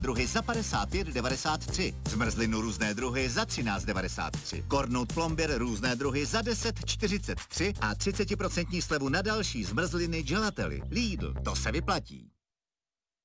druhy za 55,93. Zmrzlinu různé druhy za 13,93. Kornout plomběr různé druhy za 10,43 a 30% slevu na další zmrzliny Gelately. Lidl, to se vyplatí.